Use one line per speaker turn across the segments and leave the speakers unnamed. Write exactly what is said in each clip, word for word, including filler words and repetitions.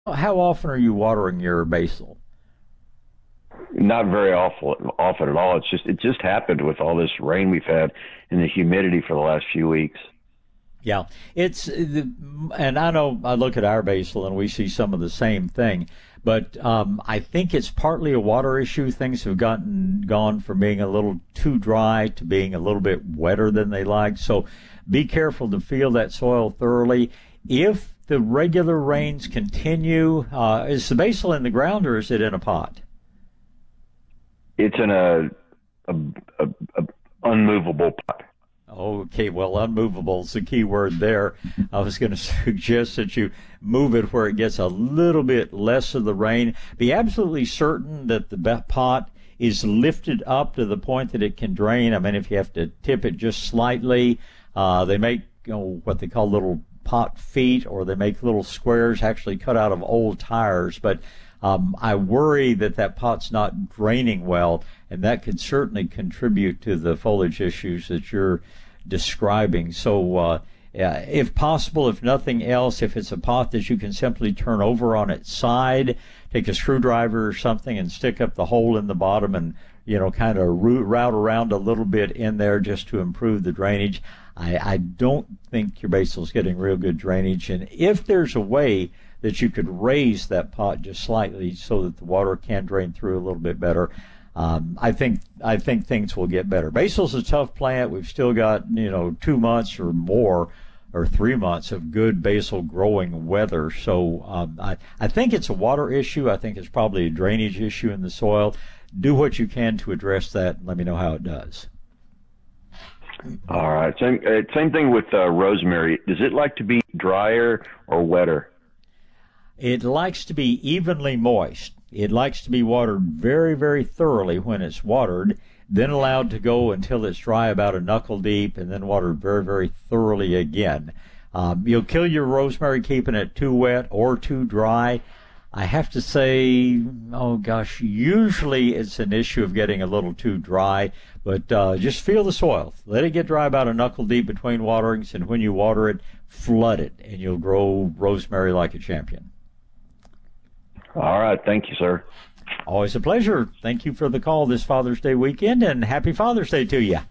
How often are you watering your basil?
Not very awful, often at all. It's just it just happened with all this rain we've had and the humidity for the last few weeks.
Yeah, it's the, and I know I look at our basil and we see some of the same thing, but um, I think it's partly a water issue. Things have gotten gone from being a little too dry to being a little bit wetter than they like. So be careful to feel that soil thoroughly. If the regular rains continue, uh, is the basil in the ground or is it in a pot?
It's in a, a, a, a unmovable pot.
Okay, well, unmovable is the key word there. I was going to suggest that you move it where it gets a little bit less of the rain. Be absolutely certain that the pot is lifted up to the point that it can drain. I mean, if you have to tip it just slightly, uh, they make you know, what they call little pot feet, or they make little squares actually cut out of old tires. But um, I worry that that pot's not draining well, and that could certainly contribute to the foliage issues that you're describing. So uh, if possible, if nothing else, if it's a pot that you can simply turn over on its side, take a screwdriver or something and stick up the hole in the bottom and, you know, kind of route around a little bit in there just to improve the drainage. I, I don't think your basil's getting real good drainage. And if there's a way that you could raise that pot just slightly so that the water can drain through a little bit better, Um, I think I think things will get better. Basil's a tough plant. We've still got you know two months or more, or three months of good basil growing weather. So um, I I think it's a water issue. I think it's probably a drainage issue in the soil. Do what you can to address that, and let me know how it does.
All right. Same uh, same thing with uh, rosemary. Does it like to be drier or wetter?
It likes to be evenly moist. It likes to be watered very, very thoroughly when it's watered, then allowed to go until it's dry about a knuckle deep, and then watered very, very thoroughly again. Um, you'll kill your rosemary keeping it too wet or too dry. I have to say, oh gosh, usually it's an issue of getting a little too dry, but uh, just feel the soil. Let it get dry about a knuckle deep between waterings, and when you water it, flood it, and you'll grow rosemary like a champion.
All right. Thank you, sir.
Always a pleasure. Thank you for the call this Father's Day weekend, and happy Father's Day to you.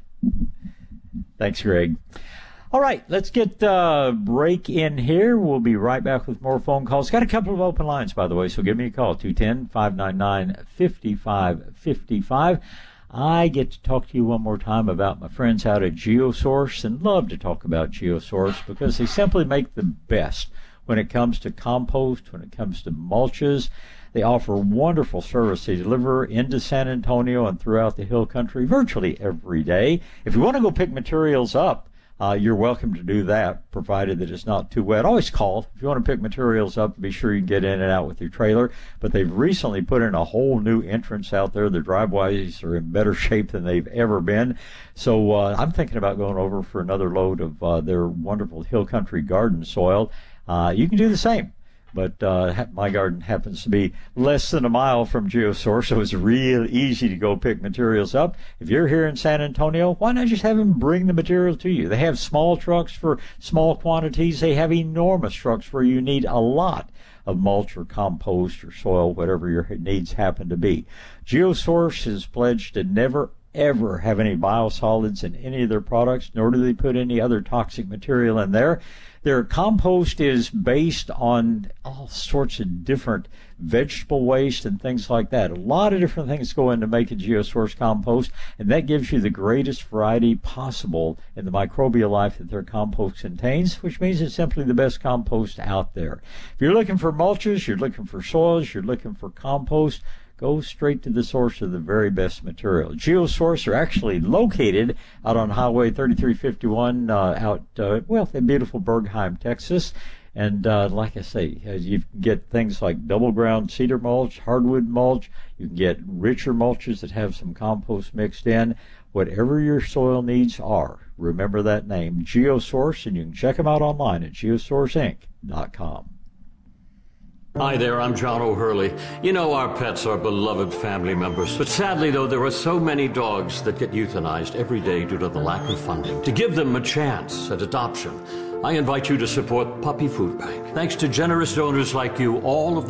Thanks, Greg. All right, let's get a break in here. We'll be right back with more phone calls. Got a couple of open lines, by the way, so give me a call, two one zero, five nine nine, five five five five. I get to talk to you one more time about my friends out at GeoSource, and love to talk about GeoSource because they simply make the best when it comes to compost, when it comes to mulches. They offer wonderful service. They deliver into San Antonio and throughout the Hill Country virtually every day. If you want to go pick materials up, uh, you're welcome to do that, provided that it's not too wet. Always call. If you want to pick materials up, be sure you can get in and out with your trailer. But they've recently put in a whole new entrance out there. Their driveways are in better shape than they've ever been. So uh, I'm thinking about going over for another load of uh, their wonderful Hill Country garden soil. Uh, you can do the same, but uh, my garden happens to be less than a mile from GeoSource, so it's real easy to go pick materials up. If you're here in San Antonio, why not just have them bring the material to you? They have small trucks for small quantities. They have enormous trucks where you need a lot of mulch or compost or soil, whatever your needs happen to be. GeoSource is pledged to never ever have any biosolids in any of their products, nor do they put any other toxic material in there. Their compost is based on all sorts of different vegetable waste and things like that. A lot of different things go into making GeoSource compost, and that gives you the greatest variety possible in the microbial life that their compost contains, which means it's simply the best compost out there. If you're looking for mulches, you're looking for soils, you're looking for compost, go straight to the source of the very best material. GeoSource are actually located out on Highway thirty-three fifty-one uh, out, uh, well, in beautiful Bergheim, Texas. And uh, like I say, uh, you can get things like double ground cedar mulch, hardwood mulch. You can get richer mulches that have some compost mixed in. Whatever your soil needs are, remember that name, GeoSource, and you can check them out online at geosource inc dot com.
Hi there, I'm John O'Hurley. You know, our pets are beloved family members. But sadly, though, there are so many dogs that get euthanized every day due to the lack of funding. To give them a chance at adoption, I invite you to support Puppy Food Bank. Thanks to generous donors like you, all of the